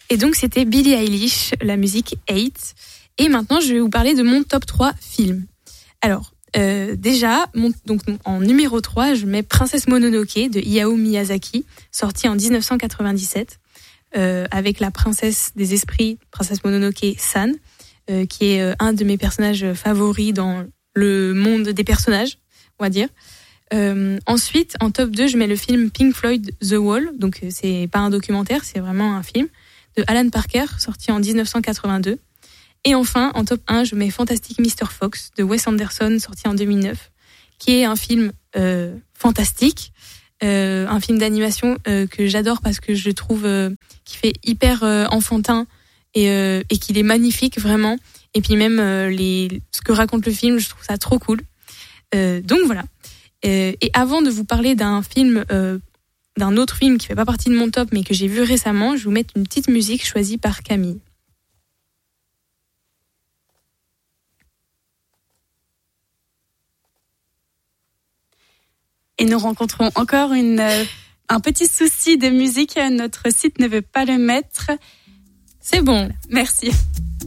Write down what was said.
Et donc c'était Billie Eilish, la musique Hate. Et maintenant je vais vous parler de mon top 3 films. Alors, déjà, donc en numéro 3, je mets Princesse Mononoke de Hayao Miyazaki, sorti en 1997, avec la princesse des esprits, Princesse Mononoke San, qui est un de mes personnages favoris dans le monde des personnages, on va dire. Ensuite, en top 2, je mets le film Pink Floyd The Wall, donc c'est pas un documentaire, c'est vraiment un film, de Alan Parker, sorti en 1982. Et enfin, en top 1, je mets Fantastic Mr. Fox de Wes Anderson, sorti en 2009, qui est un film fantastique, un film d'animation que j'adore parce que je trouve qu'il fait hyper enfantin et qu'il est magnifique vraiment. Et puis même ce que raconte le film, je trouve ça trop cool. Donc voilà. Et avant de vous parler d'un film, d'un autre film qui fait pas partie de mon top mais que j'ai vu récemment, je vais vous mettre une petite musique choisie par Camille. Et nous rencontrons encore un petit souci de musique. Notre site ne veut pas le mettre. C'est bon. Merci.